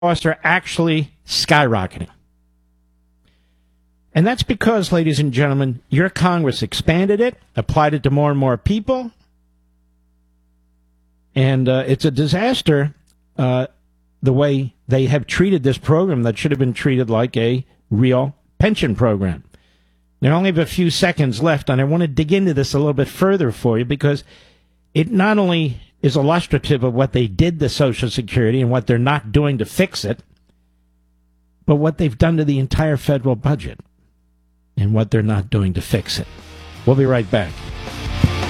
costs are actually skyrocketing. And that's because, ladies and gentlemen, your Congress expanded it, applied it to more and more people, and it's a disaster the way they have treated this program that should have been treated like a real pension program. Now, I only have a few seconds left, and I want to dig into this a little bit further for you because it not only is illustrative of what they did to Social Security and what they're not doing to fix it, but what they've done to the entire federal budget and what they're not doing to fix it. We'll be right back.